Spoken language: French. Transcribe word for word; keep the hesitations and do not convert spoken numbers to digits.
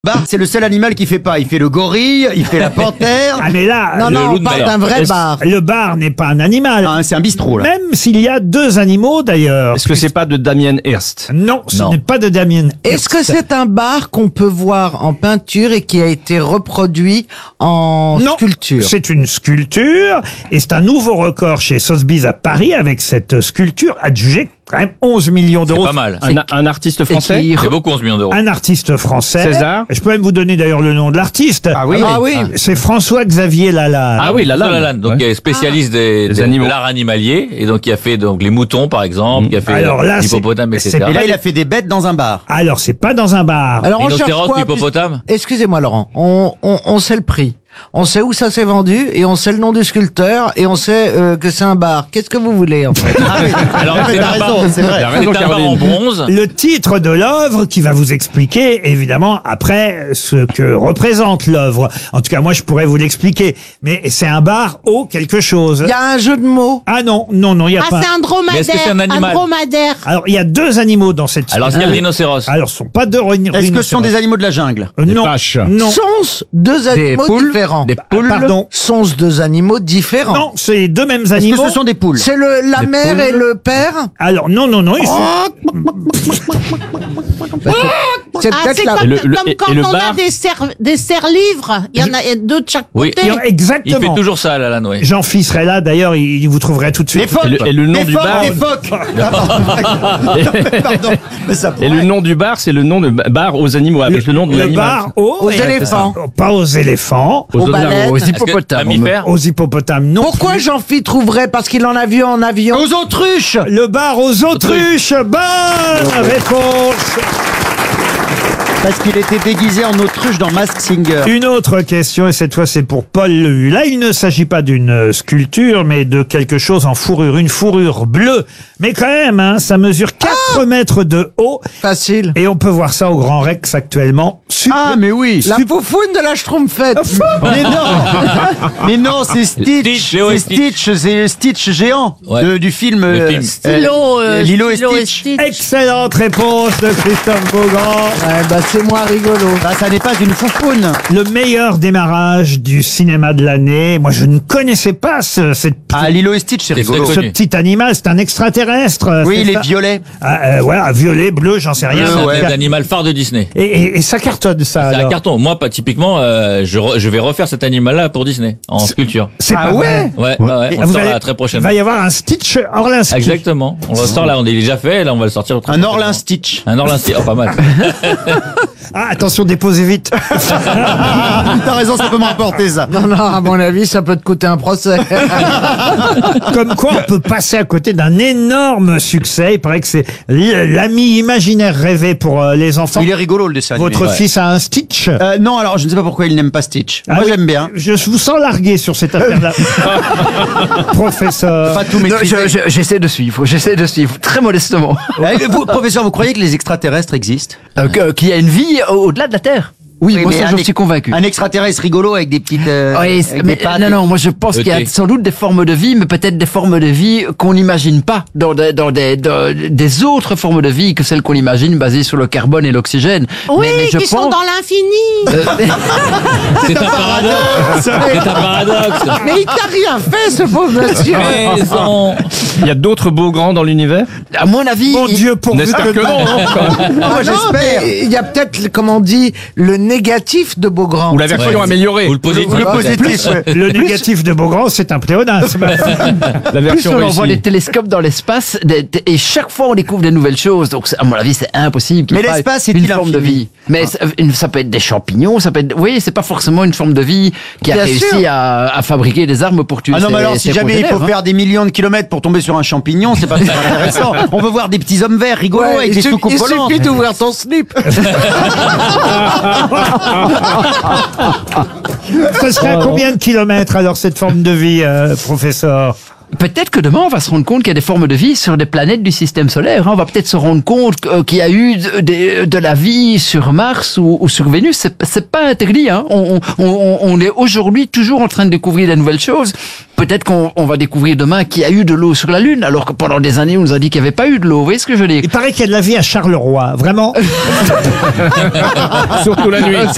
Bar, c'est le seul animal qui fait pas. Il fait le gorille, il fait la panthère. Ah mais là, Non, le, non, on parle d'un vrai bar. le bar n'est pas un animal. Ah, c'est un bistrot, là. Même s'il y a deux animaux d'ailleurs. Est-ce que c'est pas de Damien Hirst? Non, ce Non. n'est pas de Damien. Est-ce que c'est un bar qu'on peut voir en peinture et qui a été reproduit en Non, sculpture? c'est une sculpture et c'est un nouveau record chez Sotheby's à Paris avec cette sculpture adjugée quand même onze millions C'est d'euros. pas mal. Un, un artiste français? C'est beaucoup onze millions d'euros. Un artiste français. César. Je peux même vous donner d'ailleurs le nom de l'artiste. Ah oui. Ah oui. C'est François-Xavier Lalanne. Ah oui, la François lame. Lalanne, donc Ouais. qui est spécialiste des, Des des- animaux. de l'art animalier et donc qui a fait donc les moutons par exemple, qui a fait Alors là, c'est- l'hippopotame, et c'est- cetera. Et là, il a fait des bêtes dans un bar. Alors c'est pas dans un bar. Alors on cherche Rhinocéros, quoi? hippopotame. Excusez-moi Laurent, on, on, on sait le prix. On sait où ça s'est vendu et on sait le nom du sculpteur et on sait euh, que c'est un bar. Qu'est-ce que vous voulez en fait? Ah oui. Alors Ah, mais c'est t'as un bar, raison, c'est vrai. c'est un bar en bronze. Le titre de l'œuvre qui va vous expliquer, évidemment, après, ce que représente l'œuvre. En tout cas, moi, je pourrais vous l'expliquer. Mais c'est un bar au quelque chose. Il y a un jeu de mots. Ah non, non, non, il n'y a Ah, pas. c'est un dromadaire. Mais est-ce que c'est un animal dromadaire. Alors, il y a deux animaux dans cette Alors il y a le rhinocéros. Alors, ce sont pas deux rhino- Est-ce que ce sont rhinocéros. des animaux de la jungle? Euh, non, vaches. non, Sont deux animaux différents. Des poules. pardon. Sont deux animaux différents. Non, c'est les deux mêmes Est-ce animaux. que ce sont des poules? C'est le la mère et le père. Alors, non, non, non, ils sont... C'est Ah, peut-être c'est la. comme, Et le- le- comme et- quand et le on a bar des, serre- des serre-livres. Il y en a deux de chaque Oui. côté. ils ont- Il Exactement. fait toujours ça Lalanne, oui. Jean-Phi serait là, d'ailleurs, il il vous trouverait tout de Les suite. phoques. Et le, et le nom Les du phoques, bar. les phoques. Pardon. Mais ça Et le pourrait. nom du bar, c'est le nom de ba- bar aux animaux, avec le, nom de Le l'animal. bar aux, Aux éléphants. Pas aux éléphants. Aux, Aux baleines. aux Est-ce que- hippopotames. mammifères. Aux hippopotames, non. Pourquoi plus. Jean-Phi trouverait? Parce qu'il en a vu en avion. Aux autruches. Le bar aux autruches. Bonne réponse. Parce qu'il était déguisé en autruche dans Mask Singer. Une autre question, et cette fois c'est pour Paul Lehu. Là, il ne s'agit pas d'une euh, sculpture, mais de quelque chose en fourrure. Une fourrure bleue. Mais quand même, hein, ça mesure quatre mètres de haut. Facile. Et on peut voir ça au Grand Rex actuellement. Super. Ah, mais oui. La poufoune de la Schtroumpfette. Mais non. Mais non, c'est Stitch. Stitch, Léo C'est et Stitch. Stitch, c'est le Stitch géant Ouais. de- du film. Le euh, film. Stylo, euh, Lilo et Stylo et Stitch. Stitch. Excellente réponse de Christophe Beaugrand. Ouais, bah c'est moins rigolo. Bah, ça n'est pas une foufoune. Le meilleur démarrage du cinéma de l'année. Moi, je ne connaissais pas ce, cette, Ah, Lilo et Stitch, c'est C'est rigolo. très ce connu. petit animal. C'est un extraterrestre. Oui, c'est il est ça violet. Ah, euh, voilà, violet, bleu, j'en sais rien. C'est un ouais. animal phare de Disney. Et, et- et ça cartonne, ça. C'est un alors. carton. Moi, pas typiquement, euh, je, re- je vais refaire cet animal-là pour Disney en sculpture. C'est Ah pas ouais vrai. Ouais, ouais, ouais, Et on vous le sort allez- là très Il prochainement. va y avoir un Stitch Orlinski. Exactement. On le sort là, on est déjà fait. Là, on va le sortir. très Un prochainement. Orlin Stitch. Un Orlin Stitch. Oh, pas mal. Ah, attention, déposez vite. T'as raison, ça peut me rapporter ça. Non, non, à mon avis, ça peut te coûter un procès. Comme quoi, on peut passer à côté d'un énorme succès. Il paraît que c'est l'ami imaginaire rêvé pour euh, les enfants. Il est rigolo le dessin animé. Votre Ouais. fils a un Stitch. Euh, non, alors je ne sais pas pourquoi il n'aime pas Stitch. Ah Moi oui, j'aime bien. Je vous sens largué sur cette affaire-là. Professeur. Pas tout Non, maîtriser. je- je- J'essaie de suivre, j'essaie de suivre, très modestement. Euh, vous, professeur, vous croyez que les extraterrestres existent? Euh, que- Qu'il y a une vie au- au-delà de la Terre. Oui, moi mais ça un j'en ex- suis convaincu. Un extraterrestre rigolo avec des petites. euh, Oui, avec c'est- des mais, pattes. non, non, moi je pense qu'il y a Beauté. sans doute des formes de vie, mais peut-être des formes de vie qu'on n'imagine pas dans, des, dans des, dans des autres formes de vie que celles qu'on imagine basées sur le carbone et l'oxygène. Oui, mais, mais je qui sont pense... dans l'infini. C'est un paradoxe. C'est un paradoxe. Mais il t'a rien fait, ce pauvre monsieur. Mais son- Il y a d'autres beaux grands dans l'univers? À mon avis, Mon il- Dieu, pour N'est-ce pas que non, non Ah, Moi j'espère. mais il y a peut-être, comme on dit, le négatif de Beaugrand. Ou la version Ouais. améliorée? Ou le positif. Le peut-être. positif, ouais. Le négatif de Beaugrand, c'est un pléonasme. La plus version on envoie réussie. des télescopes dans l'espace, des- des- et chaque fois on découvre des nouvelles choses. Donc c'est- à mon avis, c'est impossible qu'il Mais y ait pas l'espace une est-il forme de infini vie. Mais ça, une- ça peut être des champignons, ça peut être. Oui, c'est pas forcément une forme de vie qui a Bien réussi sûr. à, à fabriquer des armes pour tuer. Ah non, ses- mais alors ses si jamais il faut progénères, hein. faire des millions de kilomètres pour tomber sur un champignon, c'est pas très intéressant. On veut voir des petits hommes verts rigolos Ouais, avec il des suffit- soucoupes il volantes. suffit d'ouvrir ton slip. Ça serait à combien de kilomètres, alors, cette forme de vie, euh, professeur? Peut-être que demain, on va se rendre compte qu'il y a des formes de vie sur des planètes du système solaire. hein. On va peut-être se rendre compte que- euh, qu'il y a eu de, de- de la vie sur Mars ou, ou sur Vénus. C'est, c'est pas interdit. Hein. On, on, on, on est aujourd'hui toujours en train de découvrir de nouvelles choses. Peut-être qu'on on va découvrir demain qu'il y a eu de l'eau sur la Lune, alors que pendant des années, on nous a dit qu'il n'y avait pas eu de l'eau. Vous voyez ce que je veux dire? Il paraît qu'il y a de la vie à Charleroi. Vraiment? Surtout la nuit.